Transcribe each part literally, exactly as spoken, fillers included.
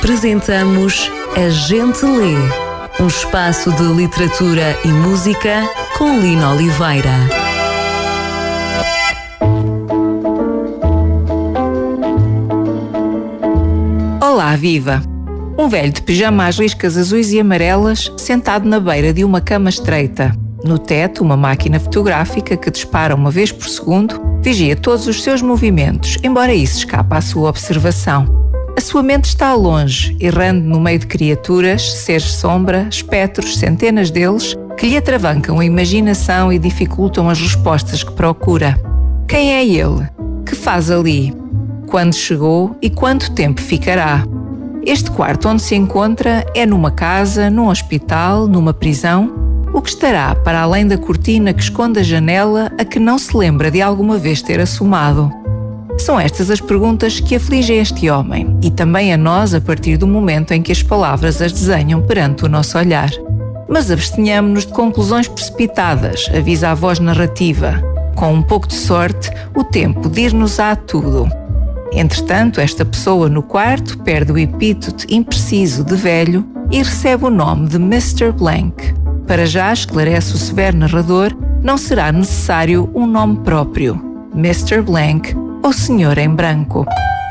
Apresentamos A Gente Lê, um espaço de literatura e música com Lina Oliveira. Olá, viva! Um velho de pijama às riscas azuis e amarelas, sentado na beira de uma cama estreita. No teto, uma máquina fotográfica que dispara uma vez por segundo, vigia todos os seus movimentos, embora isso escape à sua observação. A sua mente está longe, errando no meio de criaturas, seres sombra, espectros, centenas deles, que lhe atravancam a imaginação e dificultam as respostas que procura. Quem é ele? Que faz ali? Quando chegou e quanto tempo ficará? Este quarto onde se encontra é numa casa, num hospital, numa prisão? O que estará para além da cortina que esconde a janela a que não se lembra de alguma vez ter assomado? São estas as perguntas que afligem este homem e também a nós a partir do momento em que as palavras as desenham perante o nosso olhar. Mas abstenhamo-nos de conclusões precipitadas, avisa a voz narrativa. Com um pouco de sorte, o tempo dir-nos a tudo. Entretanto, esta pessoa no quarto perde o epíteto impreciso de velho e recebe o nome de mister Blank. Para já, esclarece o severo narrador, não será necessário um nome próprio. mister Blank ou Senhor em Branco.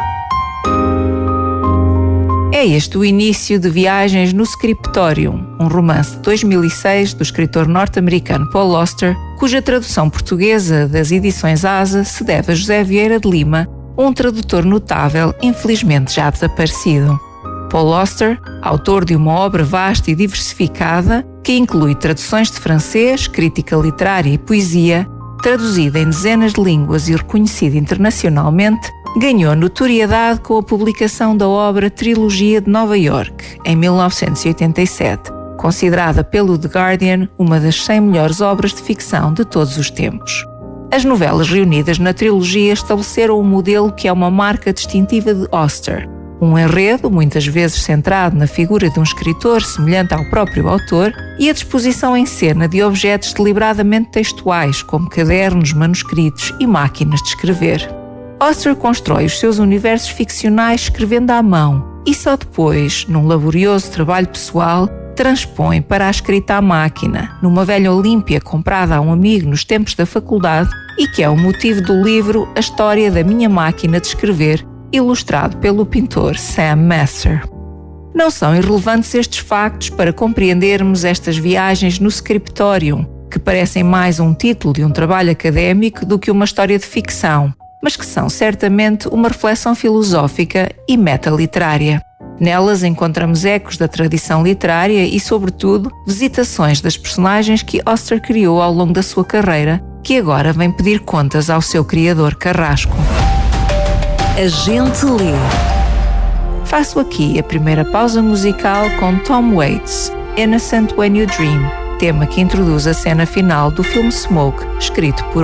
É este o início de Viagens no Scriptorium, um romance de dois mil e seis do escritor norte-americano Paul Auster, cuja tradução portuguesa das edições Asa se deve a José Vieira de Lima, um tradutor notável, infelizmente já desaparecido. Paul Auster, autor de uma obra vasta e diversificada, que inclui traduções de francês, crítica literária e poesia, traduzida em dezenas de línguas e reconhecida internacionalmente, ganhou notoriedade com a publicação da obra Trilogia de Nova York, em mil novecentos e oitenta e sete, considerada pelo The Guardian uma das cem melhores obras de ficção de todos os tempos. As novelas reunidas na trilogia estabeleceram um modelo que é uma marca distintiva de Auster. Um enredo, muitas vezes centrado na figura de um escritor semelhante ao próprio autor, e a disposição em cena de objetos deliberadamente textuais, como cadernos, manuscritos e máquinas de escrever. Auster constrói os seus universos ficcionais escrevendo à mão e só depois, num laborioso trabalho pessoal, transpõe para a escrita à máquina, numa velha Olímpia comprada a um amigo nos tempos da faculdade e que é o motivo do livro A História da Minha Máquina de Escrever, ilustrado pelo pintor Sam Messer. Não são irrelevantes estes factos para compreendermos estas viagens no Scriptorium, que parecem mais um título de um trabalho académico do que uma história de ficção, mas que são certamente uma reflexão filosófica e metaliterária. Nelas encontramos ecos da tradição literária e, sobretudo, visitações das personagens que Auster criou ao longo da sua carreira, que agora vem pedir contas ao seu criador carrasco. A Gente Lê. Faço aqui a primeira pausa musical com Tom Waits, Innocent When You Dream, tema que introduz a cena final do filme Smoke, escrito por